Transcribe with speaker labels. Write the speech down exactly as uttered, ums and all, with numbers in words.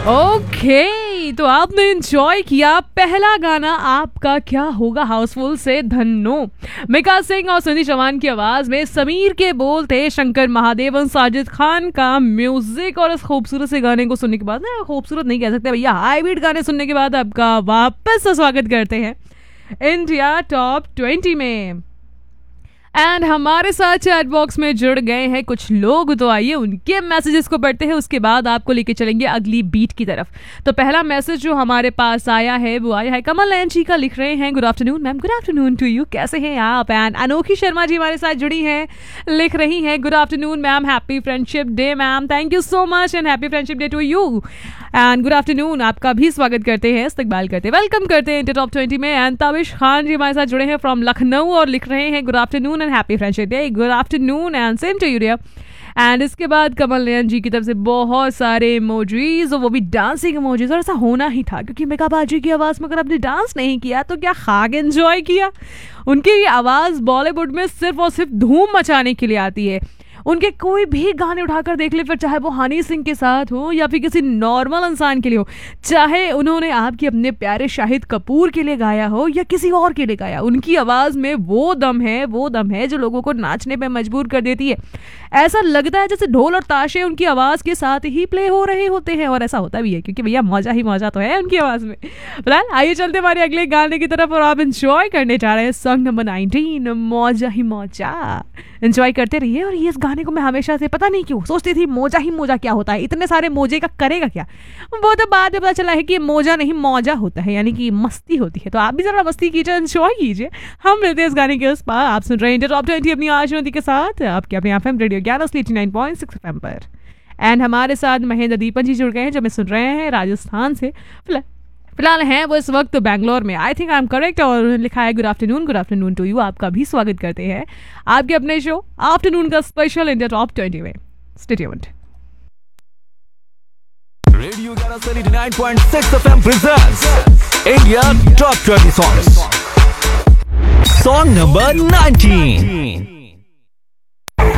Speaker 1: Okay, तो आपने enjoy किया पहला गाना आपका क्या होगा हाउसफुल से धन्नो। मिका सिंह और सुनी चौहान की आवाज में समीर के बोल थे शंकर महादेवन, साजिद खान का म्यूजिक। और इस खूबसूरत से गाने को सुनने के बाद ना, खूबसूरत नहीं कह सकते भैया, हाईबीट गाने सुनने के बाद आपका वापस से स्वागत करते हैं इंडिया टॉप ट्वेंटी में। एंड हमारे साथ चैट बॉक्स में जुड़ गए हैं कुछ लोग, तो आइए उनके मैसेजेस को पढ़ते हैं, उसके बाद आपको लेके चलेंगे अगली बीट की तरफ। तो पहला मैसेज जो हमारे पास आया है वो आया है कमल नयन जी का, लिख रहे हैं good afternoon ma'am. Good afternoon to you, कैसे हैं आप। एंड अनोखी शर्मा जी हमारे साथ जुड़ी हैं, लिख रही हैं good afternoon ma'am, happy friendship day ma'am, thank you so much and happy friendship day to you. And good afternoon, आपका भी स्वागत करते हैं, इस्तकबाल करते हैं, वेलकम करते हैं इंडिया टॉप ट्वेंटी में। एंड ताबिश खान जी हमारे साथ जुड़े हैं फ्रॉम लखनऊ और लिख रहे हैं good afternoon and happy friendship day. Good afternoon and same to you dear. And इसके बाद कमल नयन जी की तरफ से बहुत सारे इमोजीज, और वो भी डांसिंग इमोजीज। और ऐसा होना ही था क्योंकि मेगा बाजी की आवाज़ में अगर आपने डांस नहीं किया तो क्या खाक एंजॉय किया। उनकी आवाज़ बॉलीवुड में सिर्फ और सिर्फ धूम मचाने के लिए आती है। उनके कोई भी गाने उठाकर देख ले, फिर चाहे वो हनी सिंह के साथ हो या फिर किसी नॉर्मल इंसान के लिए हो, चाहे उन्होंने आपके अपने प्यारे शाहिद कपूर के लिए गाया हो या किसी और के लिए गाया, उनकी आवाज़ में वो दम है, वो दम है जो लोगों को नाचने पे मजबूर कर देती है। ऐसा लगता है जैसे ढोल और ताशे उनकी आवाज़ के साथ ही प्ले हो रहे होते हैं, और ऐसा होता भी है क्योंकि भैया मौजा ही मौजा तो है उनकी आवाज़ में। फिलहाल आइए चलते हमारे अगले गाने की तरफ, और आप इंजॉय करने जा रहे हैं सॉन्ग नंबर नाइनटीन, मौजा ही मौजा। इंजॉय करते रहिए। और ये इस गाने को मैं हमेशा से पता नहीं क्यों सोचती थी मोजा ही मोजा क्या होता है, इतने सारे मोजे का करेगा क्या। वो तो बाद में पता चला है कि मोजा नहीं मौजा होता है, यानी कि मस्ती होती है। तो आप भी जरा मस्ती कीजिए, एंजॉय कीजिए। हम मिलते हैं इस गाने के उस पार। आप सुन रहे हैं इंडिया टॉप ट्वेंटी अपनी आशुमती के साथ, आपके अपने एफ एम रेडियो ज्ञान eighty nine point six F M पर। एंड हमारे साथ महेंद्र दीपन जी जुड़ गए हैं जो हमें सुन रहे हैं राजस्थान से। फिलहाल हैं वो इस वक्त बैंगलोर में, I think I am correct. और लिखा है good afternoon, good afternoon to you. आपका भी स्वागत करते हैं आपके अपने शो आफ्टरनून का स्पेशल इंडिया टॉप ट्वेंटी में। Stay tuned.
Speaker 2: Radio eighty nine point six FM presents India top twenty songs. Song number nineteen.